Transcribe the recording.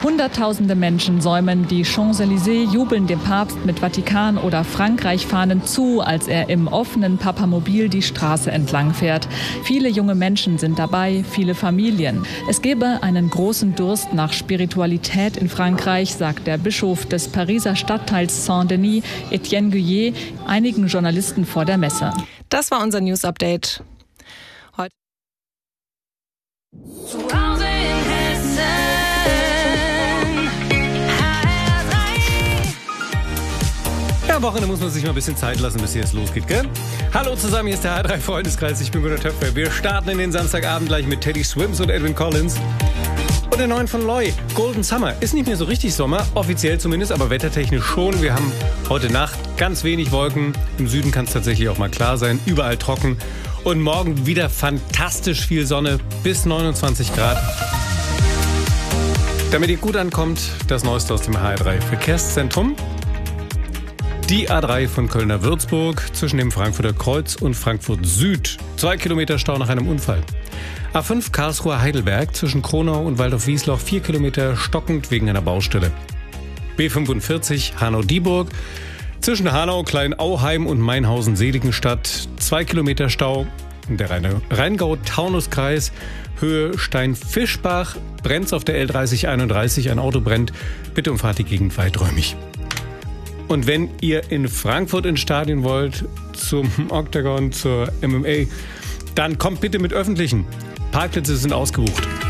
Hunderttausende Menschen säumen die Champs-Élysées, jubeln dem Papst mit Vatikan- oder Frankreich-Fahnen zu, als er im offenen Papamobil die Straße entlang fährt. Viele junge Menschen sind dabei, viele Familien. Es gebe einen großen Durst nach Spiritualität in Frankreich, sagt der Bischof des Pariser Stadtteils Saint-Denis, Etienne Guyet, einigen Journalisten vor der Messe. Das war unser News-Update. Heute. Ja, am Wochenende muss man sich mal ein bisschen Zeit lassen, bis hier es losgeht, gell? Hallo zusammen, hier ist der H3-Freundeskreis. Ich bin Gunnar Töpfer. Wir starten in den Samstagabend gleich mit Teddy Swims und Edwin Collins. Und der neuen von Loy, Golden Summer. Ist nicht mehr so richtig Sommer, offiziell zumindest, aber wettertechnisch schon. Wir haben heute Nacht ganz wenig Wolken. Im Süden kann es tatsächlich auch mal klar sein. Überall trocken. Und morgen wieder fantastisch viel Sonne, bis 29 Grad. Damit ihr gut ankommt, das Neueste aus dem HR3 Verkehrszentrum. Die A3 von Köln nach Würzburg zwischen dem Frankfurter Kreuz und Frankfurt Süd. 2 Kilometer Stau nach einem Unfall. A5 Karlsruhe-Heidelberg zwischen Kronau und Waldorf-Wiesloch 4 Kilometer stockend wegen einer Baustelle. B45 Hanau-Dieburg zwischen Hanau, Kleinauheim und Mainhausen-Seligenstadt 2 Kilometer Stau. Der Rheingau-Taunus-Kreis Höhe Stein-Fischbach brennt auf der L3031. Ein Auto brennt. Bitte umfahrt die Gegend weiträumig. Und wenn ihr in Frankfurt ins Stadion wollt, zum Octagon, zur MMA, dann kommt bitte mit Öffentlichen. Parkplätze sind ausgebucht.